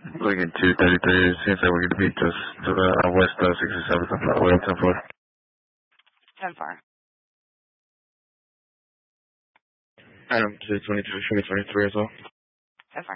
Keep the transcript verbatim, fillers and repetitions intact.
Lincoln two thirty-three, seems like we're going to be just to the uh, west uh, sixty-seven, way ten four. ten four. Item two twenty-two, twenty twenty-three as well.